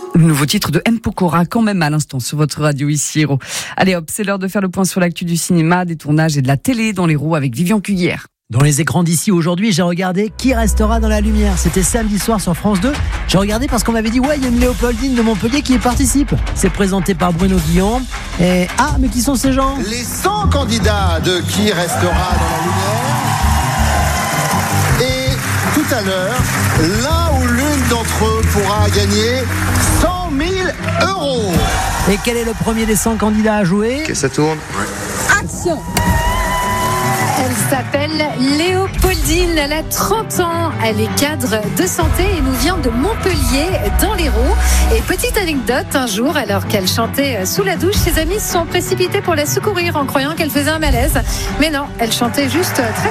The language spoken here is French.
Le nouveau titre de M. Pokora, quand même à l'instant sur votre radio ici, Héros. Allez hop, c'est l'heure de faire le point sur l'actu du cinéma, des tournages et de la télé dans l'Héros avec Vivian Cuillère. Dans les écrans d'ici aujourd'hui, j'ai regardé Qui restera dans la lumière. C'était samedi soir sur France 2. J'ai regardé parce qu'on m'avait dit ouais, il y a une Léopoldine de Montpellier qui y participe. C'est présenté par Bruno Guillon. Et mais qui sont ces gens ? Les 100 candidats de Qui restera dans la lumière. Et tout à l'heure, l'un ou l'une d'entre eux pourra gagner 100 000 euros. Et quel est le premier des 100 candidats à jouer ? Ok, ça tourne. Action! Elle s'appelle Léopoldine, elle a 30 ans, elle est cadre de santé et nous vient de Montpellier dans l'Hérault. Et petite anecdote, un jour, alors qu'elle chantait sous la douche, ses amis se sont précipités pour la secourir en croyant qu'elle faisait un malaise. Mais non, elle chantait juste très